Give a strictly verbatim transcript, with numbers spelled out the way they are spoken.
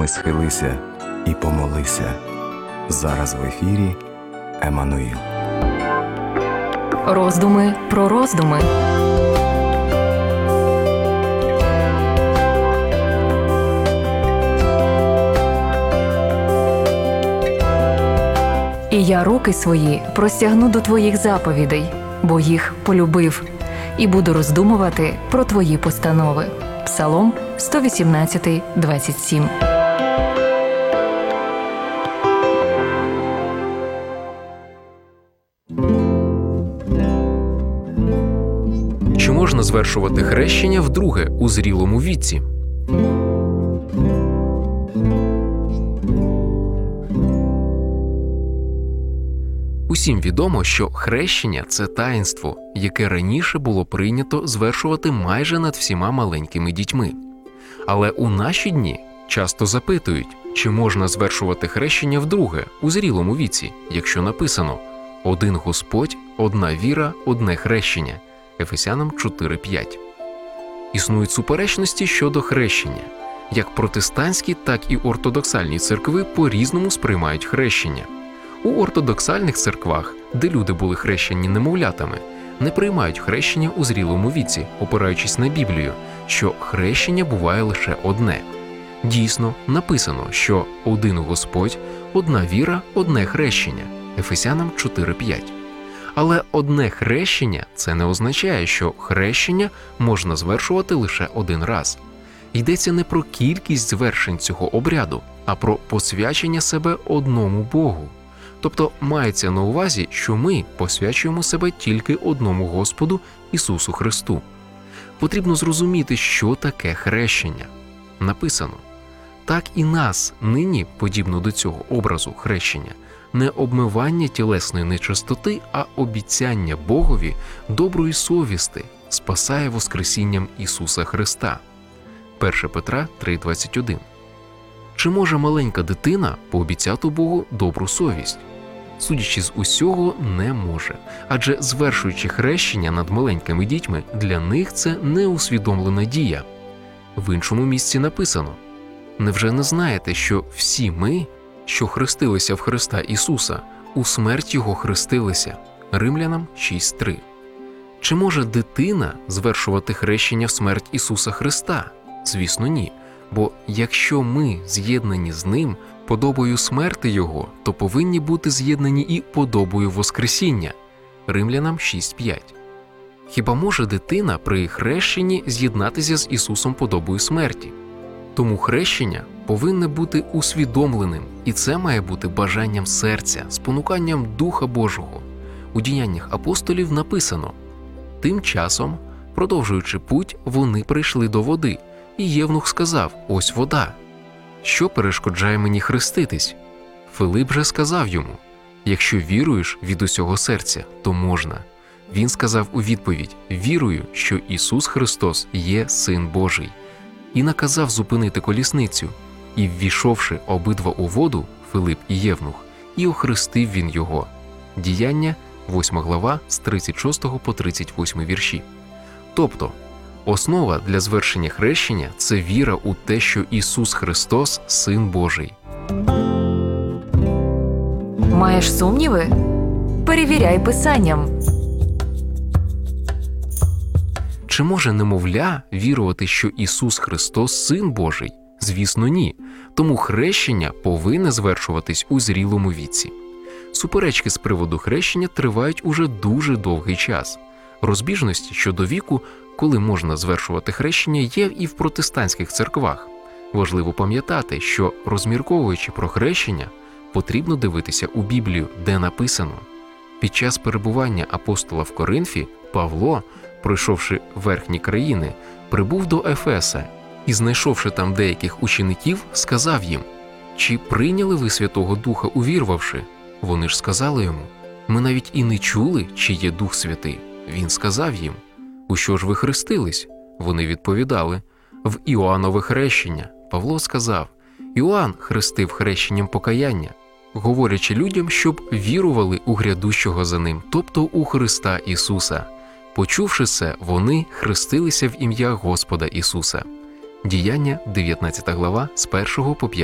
нами схилися і помолися. Зараз в ефірі Еммануїл. Роздуми про роздуми. І я руки свої простягну до твоїх заповідей, бо їх полюбив, і буду роздумувати про твої постанови. Псалом сто вісімнадцять, двадцять сім. Чи можна звершувати хрещення вдруге у зрілому віці? Усім відомо, що хрещення – це таїнство, яке раніше було прийнято звершувати майже над всіма маленькими дітьми. Але у наші дні часто запитують, чи можна звершувати хрещення вдруге у зрілому віці, якщо написано «Один Господь, одна віра, одне хрещення» Ефесянам чотири п'ять. Існують суперечності щодо хрещення. Як протестантські, так і ортодоксальні церкви по-різному сприймають хрещення. У ортодоксальних церквах, де люди були хрещені немовлятами, не приймають хрещення у зрілому віці, опираючись на Біблію, що хрещення буває лише одне. Дійсно, написано, що «один Господь, одна віра, одне хрещення» Ефесянам чотири п'ять. Але одне хрещення – це не означає, що хрещення можна звершувати лише один раз. Йдеться не про кількість звершень цього обряду, а про посвячення себе одному Богу. Тобто мається на увазі, що ми посвячуємо себе тільки одному Господу Ісусу Христу. Потрібно зрозуміти, що таке хрещення. Написано: «Так і нас нині, подібно до цього образу хрещення, не обмивання тілесної нечистоти, а обіцяння Богові доброї совісти спасає воскресінням Ісуса Христа». перше Петра три двадцять один. Чи може маленька дитина пообіцяти Богу добру совість? Судячи з усього, не може, адже звершуючи хрещення над маленькими дітьми, для них це неусвідомлена дія. В іншому місці написано: «Невже не знаєте, що всі ми, що хрестилися в Христа Ісуса, у смерть Його хрестилися?» Римлянам шість три. Чи може дитина звершувати хрещення в смерть Ісуса Христа? Звісно, ні. Бо якщо ми з'єднані з Ним подобою смерти Його, то повинні бути з'єднані і подобою Воскресіння. Римлянам шість п'ять. Хіба може дитина при хрещенні з'єднатися з Ісусом подобою смерті? Тому хрещення повинне бути усвідомленим, і це має бути бажанням серця, спонуканням Духа Божого. У Діяннях апостолів написано: «Тим часом, продовжуючи путь, вони прийшли до води, і євнух сказав: ось вода. Що перешкоджає мені хреститись?» Филип же сказав йому: «Якщо віруєш від усього серця, то можна». Він сказав у відповідь: «Вірую, що Ісус Христос є Син Божий». І наказав зупинити колісницю. І, ввійшовши обидва у воду, Филип і євнух, і охрестив він його. Діяння, восьма глава, з тридцять шостого по тридцять восьмий вірші. Тобто, основа для звершення хрещення – це віра у те, що Ісус Христос – Син Божий. Маєш сумніви? Перевіряй Писанням. Чи може немовля вірувати, що Ісус Христос – Син Божий? Звісно, ні. Тому хрещення повинне звершуватись у зрілому віці. Суперечки з приводу хрещення тривають уже дуже довгий час. Розбіжності щодо віку, коли можна звершувати хрещення, є і в протестантських церквах. Важливо пам'ятати, що, розмірковуючи про хрещення, потрібно дивитися у Біблію, де написано: під час перебування апостола в Коринфі Павло, пройшовши верхні країни, прибув до Ефеса і, знайшовши там деяких учеників, сказав їм: «Чи прийняли ви Святого Духа, увірвавши?» Вони ж сказали йому: «Ми навіть і не чули, чи є Дух Святий». Він сказав їм: «У що ж ви хрестились?» Вони відповідали: «В Іоаннове хрещення». Павло сказав: «Іоанн хрестив хрещенням покаяння», говорячи людям, щоб вірували у грядущого за ним, тобто у Христа Ісуса. Почувши це, вони хрестилися в ім'я Господа Ісуса. Діяння, дев'ятнадцята глава, з першого по п'ятий